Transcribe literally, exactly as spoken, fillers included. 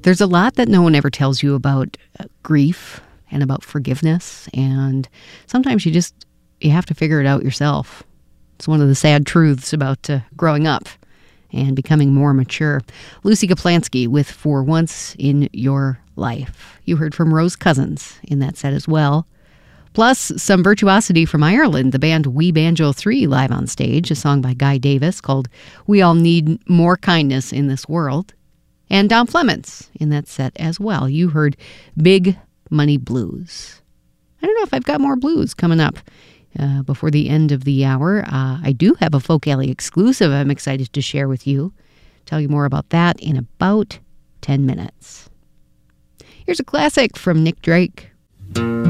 There's a lot that no one ever tells you about uh, grief and about forgiveness, and sometimes you just you have to figure it out yourself. It's one of the sad truths about uh, growing up and becoming more mature. Lucy Kaplansky with For Once in Your Life. You heard from Rose Cousins in that set as well. Plus, some virtuosity from Ireland, the band We Banjo three live on stage, a song by Guy Davis called We All Need More Kindness in This World. And Don Flemons in that set as well. You heard Big Money Blues. I don't know if I've got more blues coming up uh, before the end of the hour. Uh, I do have a Folk Alley exclusive I'm excited to share with you. Tell you more about that in about ten minutes. Here's a classic from Nick Drake.